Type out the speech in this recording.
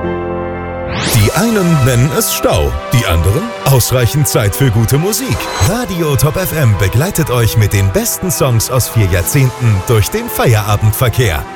Die einen nennen es Stau, die anderen ausreichend Zeit für gute Musik. Radio Top FM begleitet euch mit den besten Songs aus 4 Jahrzehnten durch den Feierabendverkehr.